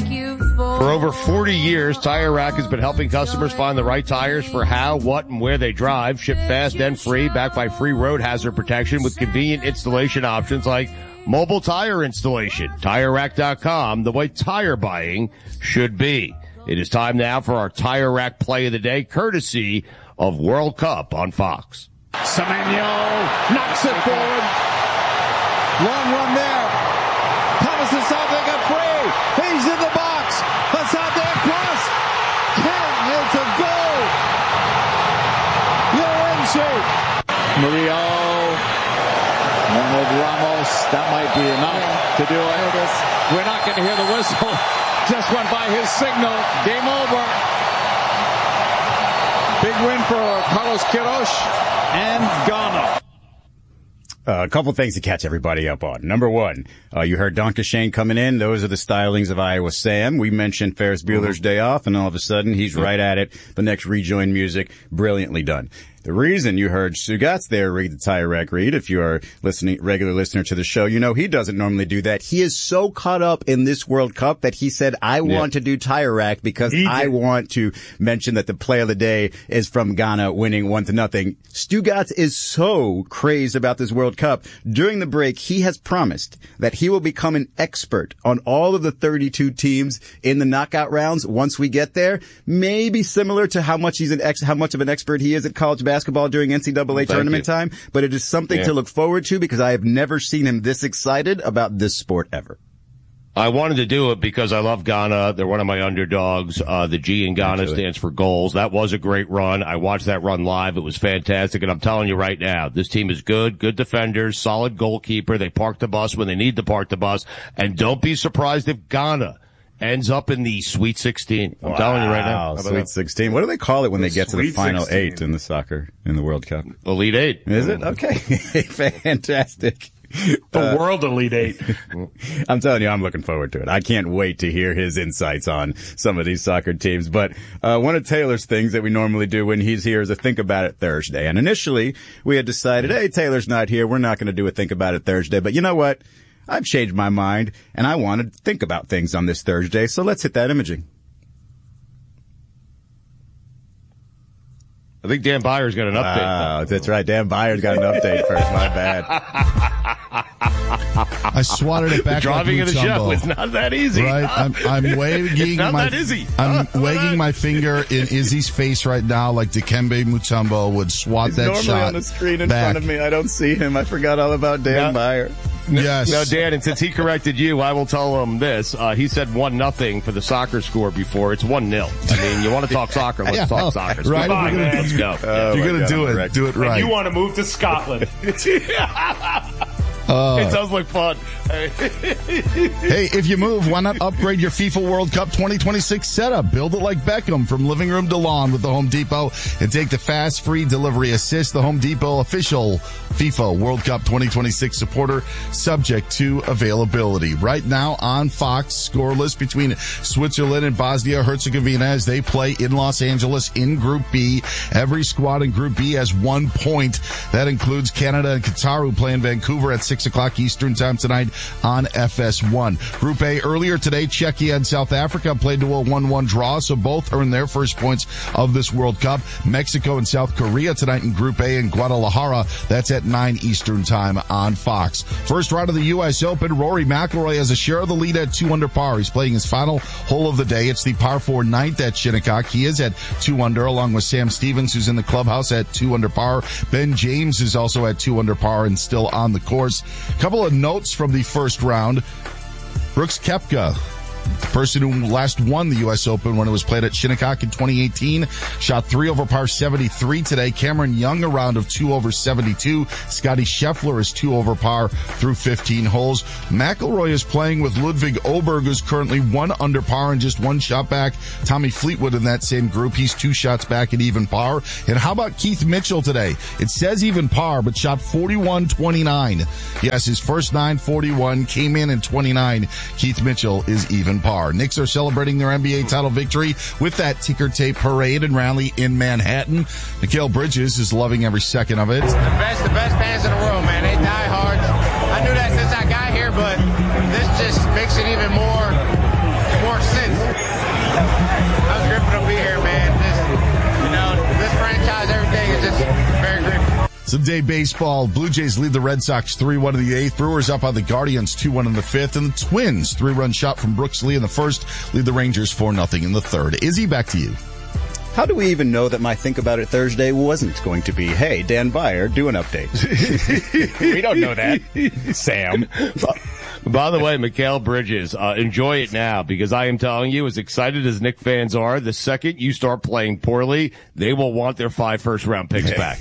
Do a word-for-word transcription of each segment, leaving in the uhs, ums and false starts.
thank you for... For over forty years, Tire Rack has been helping customers find the right tires for how, what, and where they drive. Shipped fast and free, backed by free road hazard protection with convenient installation options like mobile tire installation. Tire Rack dot com, the way tire buying should be. It is time now for our Tire Rack play of the day, courtesy of World Cup on Fox. Semenyo knocks it forward. Long run there. Thomas Hassan got free. He's in the box. Hassan cross. Ten. It's a goal. You're in shape. Murillo. And with Ramos, that might be enough to do it. We're not going to hear the whistle. Just went by his signal. Game over. Big win for Carlos Queiroz and Ghana. Uh, a couple things to catch everybody up on. Number one, uh, you heard Donka Shane coming in. Those are the stylings of Iowa Sam. We mentioned Ferris Bueller's Day Off, and all of a sudden he's right at it. The next rejoin music, brilliantly done. The reason you heard Sugatz there read the Tire Rack read, if you are listening, regular listener to the show, you know he doesn't normally do that. He is so caught up in this World Cup that he said, I yeah. want to do Tire Rack because I want to mention that the play of the day is from Ghana winning one to nothing. Stugatz is so crazed about this World Cup. During the break, he has promised that he will become an expert on all of the thirty-two teams in the knockout rounds once we get there. Maybe similar to how much he's an ex, how much of an expert he is at college basketball. basketball during N C double A well, tournament you. time, but it is something yeah. to look forward to because I have never seen him this excited about this sport ever. I wanted to do it because I love Ghana. They're one of my underdogs. Uh, the G in Ghana Absolutely. stands for goals. That was a great run. I watched that run live. It was fantastic. And I'm telling you right now, this team is good, good defenders, solid goalkeeper. They park the bus when they need to park the bus. And don't be surprised if Ghana ends up in the Sweet sixteen. I'm wow, telling you right now. Sweet sixteen. What do they call it when the they get to the final sixteen. Eight in the soccer, in the World Cup? Elite Eight. Is it? Okay. Fantastic. The uh, World Elite Eight. I'm telling you, I'm looking forward to it. I can't wait to hear his insights on some of these soccer teams. But uh one of Taylor's things that we normally do when he's here is a Think About It Thursday. And initially, we had decided, hey, Taylor's not here. We're not going to do a Think About It Thursday. But you know what? I've changed my mind, and I want to think about things on this Thursday, so let's hit that imaging. I think Dan Byer's got an update. Oh, that's right. Dan Byer's got an update first. My bad. I swatted it back. Driving like in the show. It's not that easy. Right. I'm, I'm wagging it's not my, that easy. I'm oh, wagging my finger in Izzy's face right now like Dikembe Mutombo would swat He's that normally shot on the screen in back. front of me. I don't see him. I forgot all about Dan no. Byer. Yes. Now, Dan, and since he corrected you, I will tell him this. Uh, he said one nothing for the soccer score before. It's one nil. I mean, you want to talk soccer? Let's yeah, talk oh, soccer. Right? Fine, gonna, let's go. Oh, You're going to do it. Correct. Do it right. And you want to move to Scotland. Uh, it sounds like fun. Hey, if you move, why not upgrade your FIFA World Cup twenty twenty-six setup? Build it like Beckham from living room to lawn with the Home Depot and take the fast, free delivery assist. The Home Depot official FIFA World Cup twenty twenty-six supporter, subject to availability. Right now on Fox, scoreless between Switzerland and Bosnia-Herzegovina as they play in Los Angeles in Group B. Every squad in Group B has one point. That includes Canada and Qatar, who play in Vancouver at six o'clock Eastern time tonight on F S one. Group A earlier today, Czechia and South Africa played to a one one draw, so both earned their first points of this World Cup. Mexico and South Korea tonight in Group A in Guadalajara. That's at nine Eastern time on Fox. First round of the U S Open, Rory McIlroy has a share of the lead at two under par. He's playing his final hole of the day. It's the par four ninth at Shinnecock. He is at two under, along with Sam Stevens, who's in the clubhouse at two under par. Ben James is also at two under par and still on the course. A couple of notes from the first round. Brooks Koepka, the person who last won the U S Open when it was played at Shinnecock in twenty eighteen, shot three over par seventy-three today. Cameron Young a round of two over seventy-two. Scotty Scheffler is two over par through fifteen holes. McIlroy is playing with Ludwig Oberg, who's currently one under par and just one shot back. Tommy Fleetwood in that same group, he's two shots back at even par. And how about Keith Mitchell today? It says even par, but shot forty-one twenty-nine. Yes, his first nine forty-one, came in in twenty-nine. Keith Mitchell is even par. Knicks are celebrating their N B A title victory with that ticker tape parade and rally in Manhattan. Mikal Bridges is loving every second of it. The best, the best fans in the world, man. They die hard. I knew that since I got here, but this just makes it even more, more sense. Sunday baseball, Blue Jays lead the Red Sox three one in the eighth. Brewers up on the Guardians two one in the fifth. And the Twins, three-run shot from Brooks Lee in the first, lead the Rangers four nothing in the third. Izzy, back to you. How do we even know that my Think About It Thursday wasn't going to be, hey, Dan Beyer, do an update? We don't know that, Sam. By the way, Mikal Bridges, uh, enjoy it now, because I am telling you, as excited as Knick fans are, the second you start playing poorly, they will want their five first-round picks back.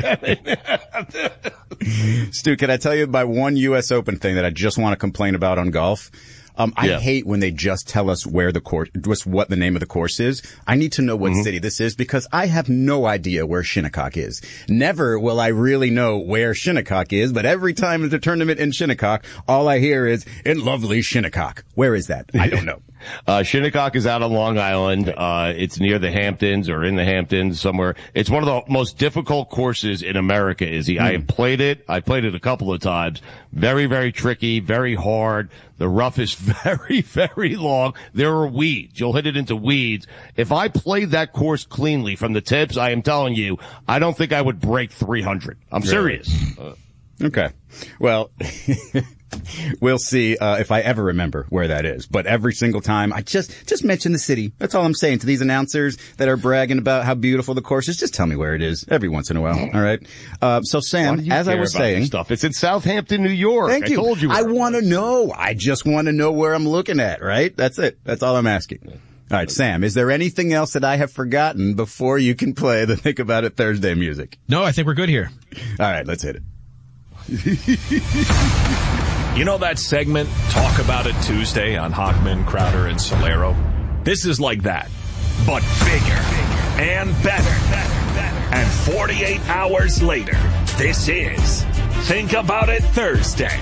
Stu, can I tell you my one U S Open thing that I just want to complain about on golf? Um, I yeah. hate when they just tell us where the course, just what the name of the course is. I need to know what mm-hmm. city this is, because I have no idea where Shinnecock is. Never will I really know where Shinnecock is, but every time there's a tournament in Shinnecock, all I hear is, in lovely Shinnecock. Where is that? I don't know. Uh, Shinnecock is out on Long Island. Uh, it's near the Hamptons or in the Hamptons somewhere. It's one of the most difficult courses in America, Izzy. Mm. I have played it. I played it a couple of times. Very, very tricky, very hard. The rough is very, very long. There are weeds. You'll hit it into weeds. If I played that course cleanly from the tips, I am telling you, I don't think I would break three hundred. I'm really? serious. Uh, okay. Well, we'll see uh, if I ever remember where that is. But every single time, I just just mention the city. That's all I'm saying to these announcers that are bragging about how beautiful the course is. Just tell me where it is every once in a while. All right. Uh, so, Sam, as I was saying, stuff. It's in Southampton, New York. Thank you. I told you. I want to know. I just want to know where I'm looking at. Right. That's it. That's all I'm asking. All right, Sam, is there anything else that I have forgotten before you can play the Think About It Thursday music? No, I think we're good here. All right, let's hit it. You know that segment, Talk About It Tuesday on Hockman, Crowder, and Solero? This is like that, but bigger and better. And forty-eight hours later, this is Think About It Thursday.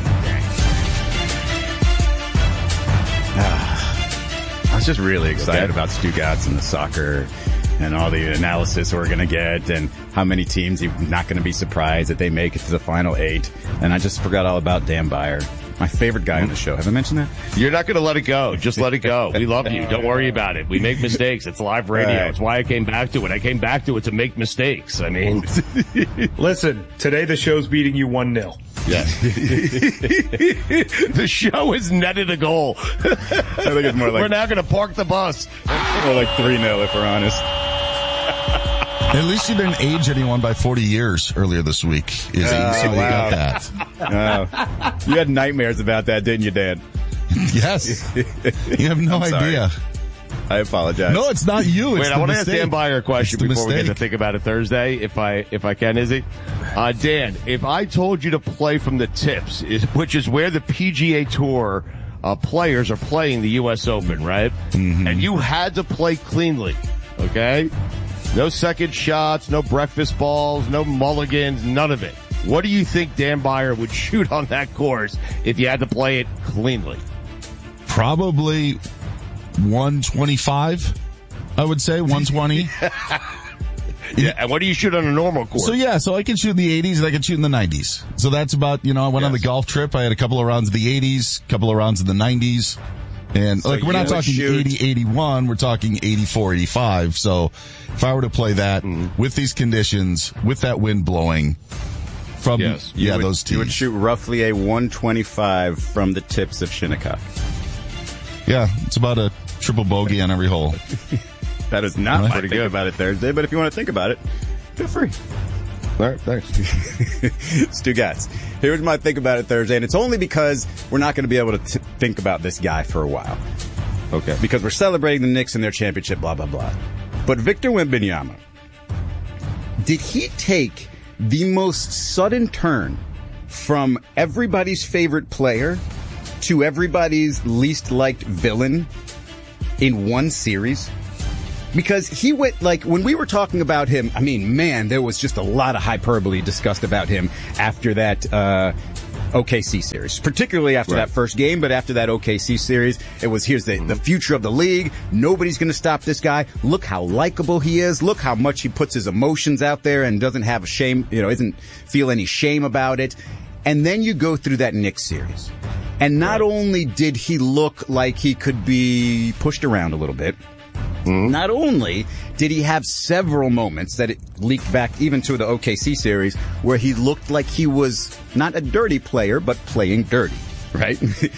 Ah, I was just really excited okay. about Stugotz and the soccer and all the analysis we're going to get and how many teams you're not going to be surprised that they make it to the final eight. And I just forgot all about Dan Beyer. My favorite guy on the show. Have I mentioned that? You're not going to let it go. Just let it go. We love you. Don't worry about it. We make mistakes. It's live radio. Right. It's why I came back to it. I came back to it to make mistakes. I mean. Listen, today the show's beating you one nil. Yeah. The show has netted a goal. I think it's more like. We're now going to park the bus. More like three nil if we're honest. At least you didn't age anyone by forty years earlier this week, Izzy. Oh, so you wow. got that. Oh. You had nightmares about that, didn't you, Dan? Yes. You have no I'm idea. Sorry. I apologize. No, it's not you. It's Wait, I want to ask Dan Beyer a question before mistake. we get to Think About It Thursday, if I if I can, Izzy. Uh, Dan, if I told you to play from the tips, is, which is where the P G A Tour uh, players are playing the U S Open, right? Mm-hmm. And you had to play cleanly, okay? No second shots, no breakfast balls, no mulligans, none of it. What do you think Dan Beyer would shoot on that course if you had to play it cleanly? Probably one twenty-five, I would say, one twenty. Yeah, and what do you shoot on a normal course? So yeah, so I can shoot in the eighties and I can shoot in the nineties. So that's about, you know, I went yes. on the golf trip. I had a couple of rounds in the eighties, a couple of rounds in the nineties. And so like, we're not talking shoot. eighty, eighty-one, we're talking eighty-four, eighty-five. So if I were to play that mm. with these conditions, with that wind blowing from, yes. yeah, would, those tees. You would shoot roughly a one twenty-five from the tips of Shinnecock. Yeah, it's about a triple bogey on every hole. That is not right. my Think About It Thursday, but if you want to think about it, feel free. All right, thanks. Stugotz. Here's my Think About It Thursday, and it's only because we're not going to be able to t- think about this guy for a while. Okay. Because we're celebrating the Knicks and their championship, blah, blah, blah. But Victor Wembanyama, did he take the most sudden turn from everybody's favorite player to everybody's least liked villain in one series? Because he went, like, when we were talking about him, I mean, man, there was just a lot of hyperbole discussed about him after that uh O K C series, particularly after right. that first game, but after that O K C series, it was, here's the, the future of the league. Nobody's going to stop this guy. Look how likable he is. Look how much he puts his emotions out there and doesn't have a shame, you know, isn't feel any shame about it. And then you go through that Knicks series. And not right. only did he look like he could be pushed around a little bit, Mm-hmm. Not only did he have several moments that it leaked back even to the O K C series where he looked like he was not a dirty player, but playing dirty. Right?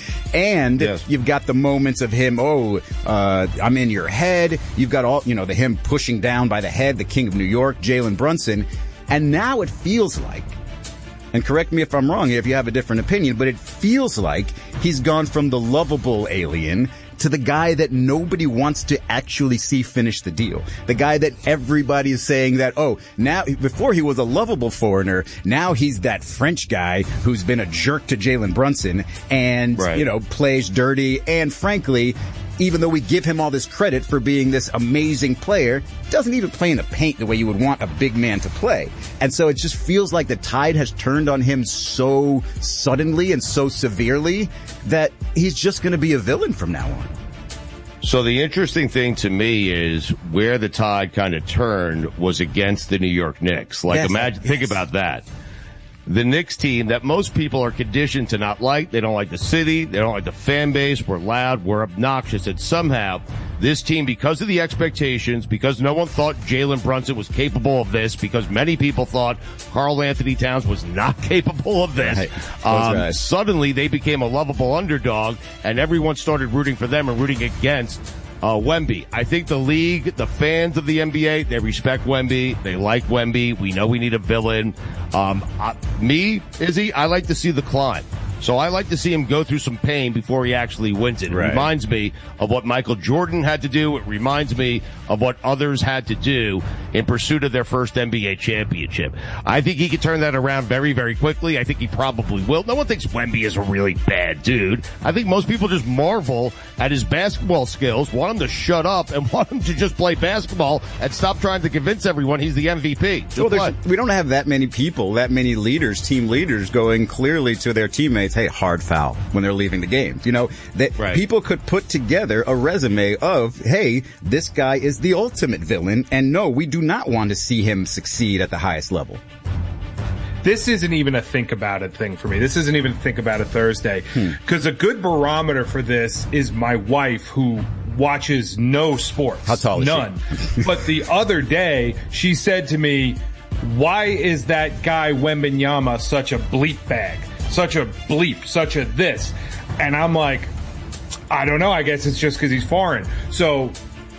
And yes. You've got the moments of him, oh, uh, I'm in your head. You've got all, you know, the him pushing down by the head, the king of New York, Jalen Brunson. And now it feels like, and correct me if I'm wrong if you have a different opinion, but it feels like he's gone from the lovable alien to the guy that nobody wants to actually see finish the deal. The guy that everybody is saying that, oh, now, before he was a lovable foreigner, now he's that French guy who's been a jerk to Jalen Brunson and, right. you know, plays dirty. And frankly, even though we give him all this credit for being this amazing player, doesn't even play in the paint the way you would want a big man to play. And so it just feels like the tide has turned on him so suddenly and so severely that he's just going to be a villain from now on. So the interesting thing to me is where the tide kind of turned was against the New York Knicks. Like, yes, imagine, yes. think about that. The Knicks team that most people are conditioned to not like. They don't like the city. They don't like the fan base. We're loud. We're obnoxious. And somehow this team, because of the expectations, because no one thought Jalen Brunson was capable of this, because many people thought Karl Anthony Towns was not capable of this, right. um, suddenly they became a lovable underdog and everyone started rooting for them and rooting against Uh, Wemby. I think the league, the fans of the N B A, they respect Wemby. They like Wemby. We know we need a villain. Um, uh, me, Izzy, I like to see the climb. So I like to see him go through some pain before he actually wins it. It right. reminds me of what Michael Jordan had to do. It reminds me of what others had to do in pursuit of their first N B A championship. I think he could turn that around very, very quickly. I think he probably will. No one thinks Wemby is a really bad dude. I think most people just marvel at his basketball skills, want him to shut up, and want him to just play basketball and stop trying to convince everyone he's the M V P. Well, we don't have that many people, that many leaders, team leaders, going clearly to their teammates, hey, hard foul when they're leaving the game. You know, that right. people could put together a resume of, hey, this guy is the ultimate villain, and no, we do not want to see him succeed at the highest level. This isn't even a think about it thing for me. This isn't even a think about it Thursday. Because hmm. a good barometer for this is my wife, who watches no sports. How tall is None. she? But the other day, she said to me, why is that guy Wembanyama such a bleep bag? Such a bleep, such a this. And I'm like, I don't know. I guess it's just because he's foreign. So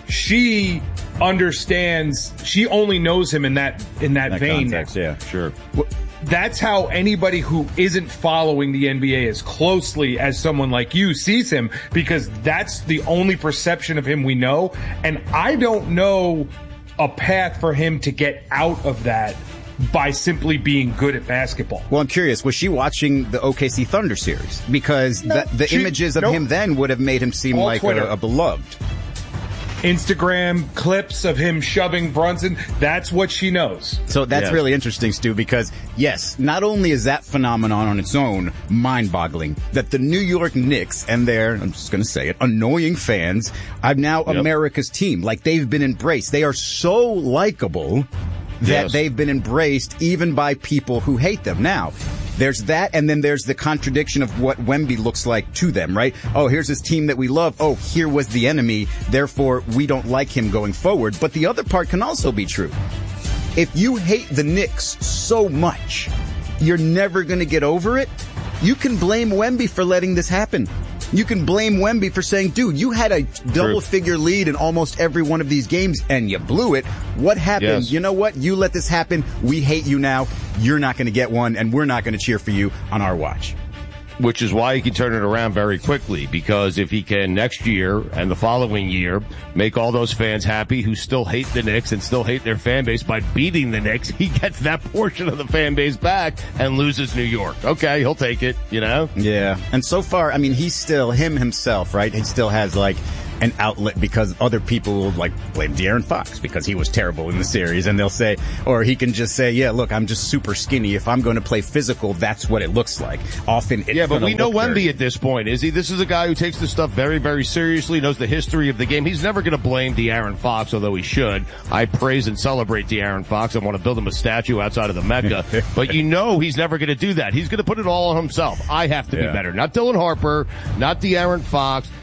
she understands, she only knows him in that, in that, that vein. Context, yeah, sure. That's how anybody who isn't following the N B A as closely as someone like you sees him, because that's the only perception of him we know. And I don't know a path for him to get out of that by simply being good at basketball. Well, I'm curious, was she watching the O K C Thunder series? Because no, the, the she, images of nope. him then would have made him seem All like a, a beloved. Instagram clips of him shoving Brunson, that's what she knows. So that's yes. really interesting, Stu, because yes, not only is that phenomenon on its own mind-boggling, that the New York Knicks and their, I'm just going to say it, annoying fans are now yep. America's team. Like, they've been embraced. They are so likable that yes. they've been embraced even by people who hate them. Now, there's that, and then there's the contradiction of what Wemby looks like to them, right? Oh, here's this team that we love. Oh, here was the enemy. Therefore, we don't like him going forward. But the other part can also be true. If you hate the Knicks so much, you're never going to get over it. You can blame Wemby for letting this happen. You can blame Wemby for saying, dude, you had a double-figure lead in almost every one of these games, and you blew it. What happened? Yes. You know what? You let this happen. We hate you now. You're not going to get one, and we're not going to cheer for you on our watch. Which is why he can turn it around very quickly, because if he can next year and the following year make all those fans happy who still hate the Knicks and still hate their fan base by beating the Knicks, he gets that portion of the fan base back and loses New York. Okay, he'll take it, you know? Yeah. And so far, I mean, he's still him himself, right? He still has like an outlet, because other people will like blame De'Aaron Fox because he was terrible in the series, and they'll say, or he can just say, yeah, look, I'm just super skinny. If I'm going to play physical, that's what it looks like. Often it's Yeah, but we know Wemby dirty. At this point, is he? This is a guy who takes this stuff very, very seriously, knows the history of the game. He's never going to blame De'Aaron Fox, although he should. I praise and celebrate De'Aaron Fox. I want to build him a statue outside of the Mecca. But you know he's never going to do that. He's going to put it all on himself. I have to yeah. be better. Not Dylan Harper, not De'Aaron Fox.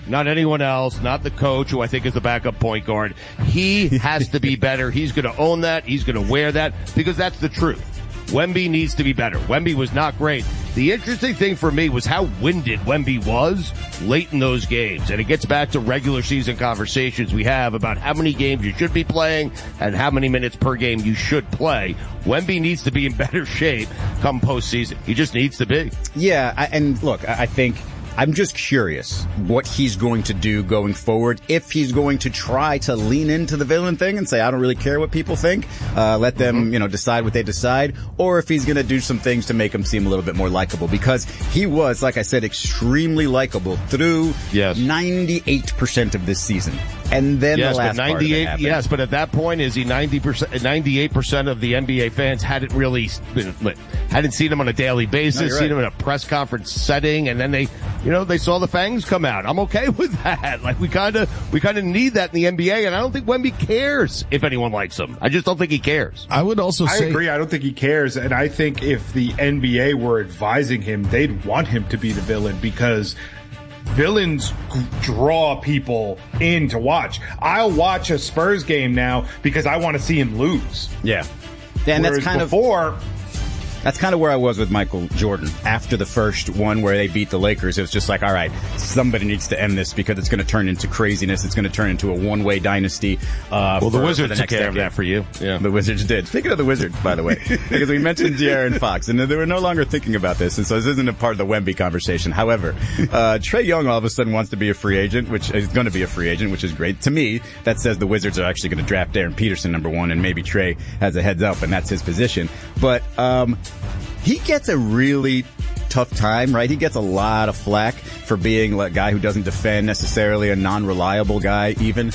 not anyone else, not the coach, who I think is the backup point guard. He has to be better. He's going to own that. He's going to wear that because that's the truth. Wemby needs to be better. Wemby was not great. The interesting thing for me was how winded Wemby was late in those games. And it gets back to regular season conversations we have about how many games you should be playing and how many minutes per game you should play. Wemby needs to be in better shape come postseason. He just needs to be. Yeah, I, and look, I think I'm just curious what he's going to do going forward. If he's going to try to lean into the villain thing and say, I don't really care what people think, uh, let them, mm-hmm. you know, decide what they decide, or if he's going to do some things to make him seem a little bit more likable, because he was, like I said, extremely likable through yes. ninety-eight percent of this season. And then yes, the last but ninety-eight, part of it yes, but at that point, is he ninety percent, ninety-eight percent of the N B A fans hadn't really been, hadn't seen him on a daily basis, no, seen right. him in a press conference setting, and then they, you know, they saw the fangs come out. I'm okay with that. Like, we kind of, we kind of need that in the N B A, and I don't think Wemby cares if anyone likes him. I just don't think he cares. I would also I say, agree. I don't think he cares, and I think if the N B A were advising him, they'd want him to be the villain, because villains draw people in to watch. I'll watch a Spurs game now because I want to see him lose. Yeah. Yeah, and Whereas that's kind before, of That's kind of where I was with Michael Jordan. After the first one where they beat the Lakers, it was just like, all right, somebody needs to end this because it's going to turn into craziness. It's going to turn into a one-way dynasty. Uh, well, for, the Wizards for the took next care decade. of that for you. Yeah. The Wizards did. Speaking of the Wizards, by the way, because we mentioned De'Aaron Fox, and they were no longer thinking about this, and so this isn't a part of the Wemby conversation. However, uh, Trae Young all of a sudden wants to be a free agent, which is going to be a free agent, which is great. To me, that says the Wizards are actually going to draft Darren Peterson, number one, and maybe Trae has a heads up, and that's his position. But, um, he gets a really tough time, right? He gets a lot of flack for being a guy who doesn't defend necessarily, a non-reliable guy even.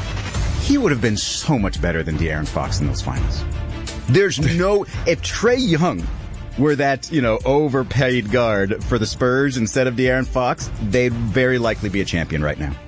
He would have been so much better than De'Aaron Fox in those finals. There's no, if Trae Young were that, you know, overpaid guard for the Spurs instead of De'Aaron Fox, they'd very likely be a champion right now.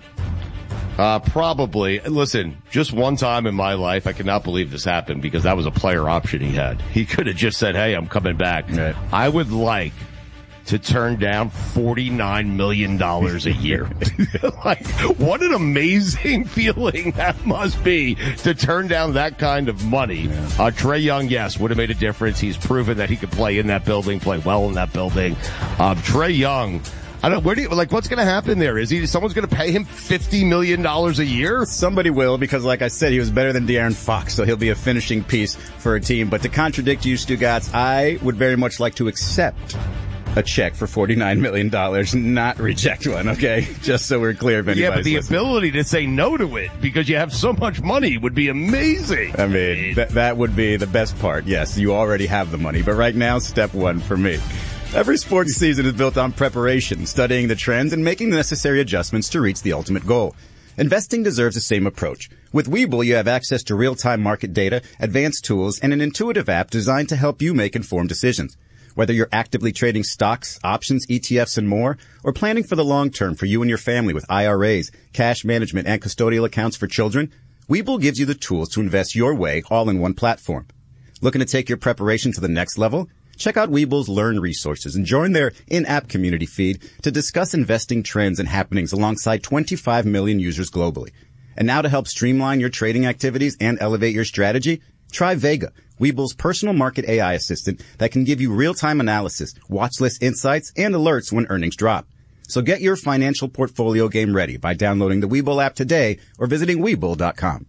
Uh, probably. Listen, just one time in my life, I cannot believe this happened because that was a player option he had. He could have just said, hey, I'm coming back. Right. I would like to turn down forty-nine million dollars a year. Like, what an amazing feeling that must be to turn down that kind of money. Yeah. Uh, Trae Young, yes, would have made a difference. He's proven that he could play in that building, play well in that building. Um, Trae Young, I don't, where do you, like, what's going to happen there? Is he, someone's going to pay him fifty million dollars a year? Somebody will, because like I said, he was better than De'Aaron Fox, so he'll be a finishing piece for a team. But to contradict you, Stugotz, I would very much like to accept a check for forty-nine million dollars, not reject one, okay? Just so we're clear if anybody's Yeah, but the listening. ability to say no to it because you have so much money would be amazing. I mean, that, that would be the best part. Yes, you already have the money. But right now, step one for me. Every sports season is built on preparation, studying the trends, and making the necessary adjustments to reach the ultimate goal. Investing deserves the same approach. With Webull, you have access to real-time market data, advanced tools, and an intuitive app designed to help you make informed decisions. Whether you're actively trading stocks, options, E T Fs, and more, or planning for the long term for you and your family with I R As, cash management, and custodial accounts for children, Webull gives you the tools to invest your way all in one platform. Looking to take your preparation to the next level? Check out Webull's Learn resources and join their in-app community feed to discuss investing trends and happenings alongside twenty-five million users globally. And now to help streamline your trading activities and elevate your strategy, try Vega, Webull's personal market A I assistant that can give you real-time analysis, watch list insights, and alerts when earnings drop. So get your financial portfolio game ready by downloading the Webull app today or visiting Webull dot com.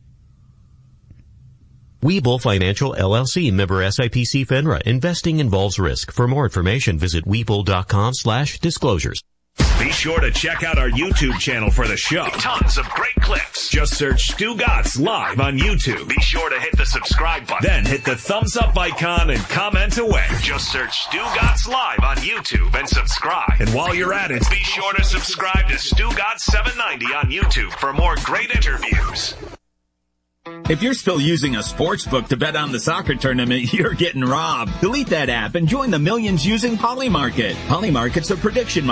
Webull Financial L L C, member S I P C FINRA. Investing involves risk. For more information, visit Webull dot com slash disclosures. Be sure to check out our YouTube channel for the show. Tons of great clips. Just search Stugotz Live on YouTube. Be sure to hit the subscribe button. Then hit the thumbs up icon and comment away. Just search Stugotz Live on YouTube and subscribe. And while you're at it, be sure to subscribe to Stugotz seven ninety on YouTube for more great interviews. If you're still using a sports book to bet on the soccer tournament, you're getting robbed. Delete that app and join the millions using Polymarket. Polymarket's a prediction